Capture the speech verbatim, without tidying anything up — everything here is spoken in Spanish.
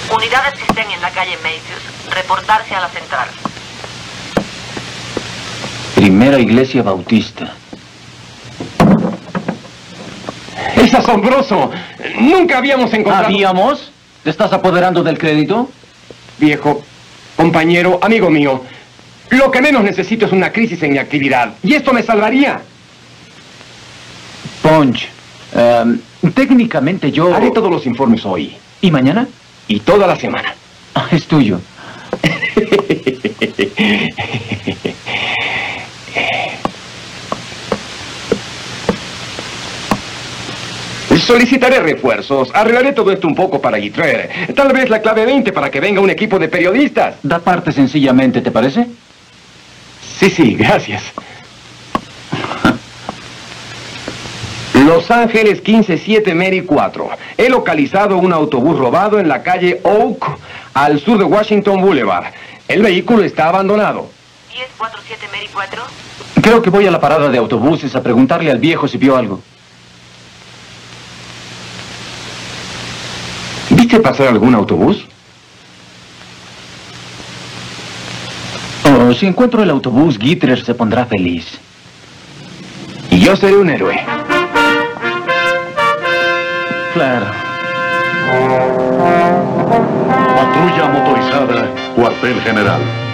Unidades que estén en la calle Matthews, reportarse a la central. Primera Iglesia Bautista. ¡Es asombroso! Nunca habíamos encontrado... ¿Habíamos? ¿Te estás apoderando del crédito? Viejo, compañero, amigo mío, lo que menos necesito es una crisis en mi actividad. Y esto me salvaría. Punch, um, técnicamente yo... Haré todos los informes hoy. ¿Y mañana? Y toda la semana. Ah, es tuyo. Solicitaré refuerzos. Arreglaré todo esto un poco para Guitrer. Tal vez la clave veinte para que venga un equipo de periodistas. Da parte sencillamente, ¿te parece? Sí, sí, gracias. Los Ángeles quince siete Mary cuatro. He localizado un autobús robado en la calle Oak, al sur de Washington Boulevard. El vehículo está abandonado. diez cuarenta y siete Mary cuatro. Creo que voy a la parada de autobuses a preguntarle al viejo si vio algo. ¿Viste pasar algún autobús? Oh, si encuentro el autobús, Gittler se pondrá feliz. Y yo seré un héroe. Claro. Patrulla motorizada, cuartel general.